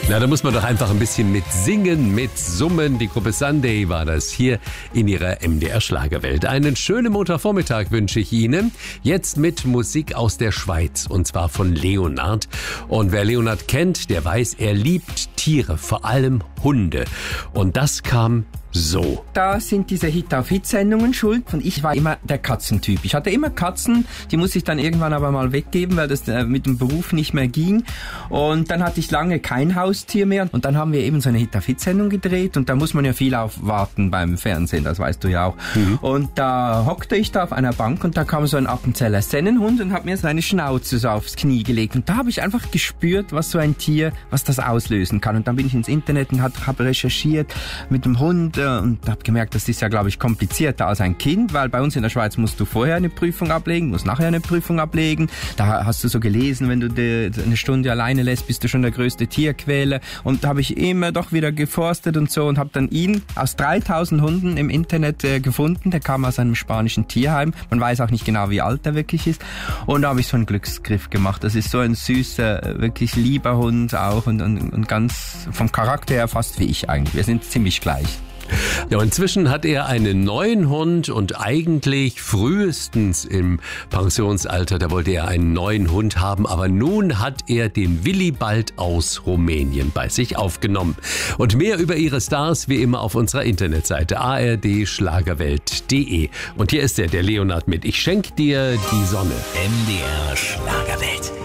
Na, da muss man doch einfach ein bisschen mit singen, mit summen. Die Gruppe Sunday war das hier in ihrer MDR-Schlagerwelt. Einen schönen Montagvormittag wünsche ich Ihnen. Jetzt mit Musik aus der Schweiz, und zwar von Leonard. Und wer Leonard kennt, der weiß, er liebt Tiere, vor allem Hunde. Und das kam so. Da sind diese Hit-auf-Hit-Sendungen schuld und ich war immer der Katzentyp. Ich hatte immer Katzen, die musste ich dann irgendwann aber mal weggeben, weil das mit dem Beruf nicht mehr ging. Und dann hatte ich lange kein Haustier mehr und dann haben wir eben so eine Hit-auf-Hit-Sendung gedreht und da muss man ja viel aufwarten beim Fernsehen, das weißt du ja auch. Und da hockte ich da auf einer Bank und da kam so ein Appenzeller Sennenhund und hat mir seine Schnauze so aufs Knie gelegt und da habe ich einfach gespürt, was so ein Tier, was das auslösen kann. Und dann bin ich ins Internet und habe recherchiert mit dem Hund und habe gemerkt, das ist ja, glaube ich, komplizierter als ein Kind, weil bei uns in der Schweiz musst du vorher eine Prüfung ablegen, musst nachher eine Prüfung ablegen. Da hast du so gelesen, wenn du eine Stunde alleine lässt, bist du schon der größte Tierquäler. Und da habe ich immer doch wieder geforstet und so und habe dann ihn aus 3000 Hunden im Internet gefunden. Der kam aus einem spanischen Tierheim. Man weiß auch nicht genau, wie alt er wirklich ist. Und da habe ich so einen Glücksgriff gemacht. Das ist so ein süßer, wirklich lieber Hund auch und ganz vom Charakter her fast wie ich eigentlich. Wir sind ziemlich gleich. Ja, inzwischen hat er einen neuen Hund und eigentlich frühestens im Pensionsalter, da wollte er einen neuen Hund haben, aber nun hat er den Willibald aus Rumänien bei sich aufgenommen. Und mehr über ihre Stars wie immer auf unserer Internetseite ardschlagerwelt.de. Und hier ist der Leonard mit Ich schenk dir die Sonne. MDR Schlagerwelt.